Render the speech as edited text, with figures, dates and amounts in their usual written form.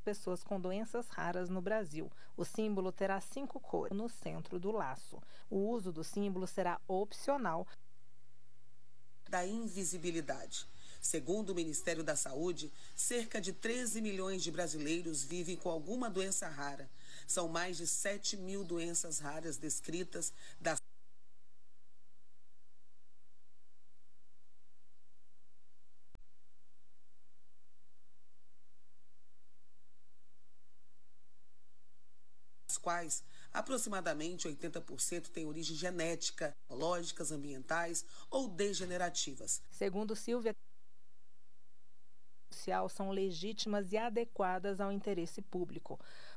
pessoas com doenças raras no Brasil. O símbolo terá 5 cores no centro do laço. O uso do símbolo será opcional. Da invisibilidade. Segundo o Ministério da Saúde, cerca de 13 milhões de brasileiros vivem com alguma doença rara. São mais de 7 mil doenças raras descritas, das quais aproximadamente 80% têm origem genética, biológicas, ambientais ou degenerativas. Segundo Silvia, são legítimas e adequadas ao interesse público.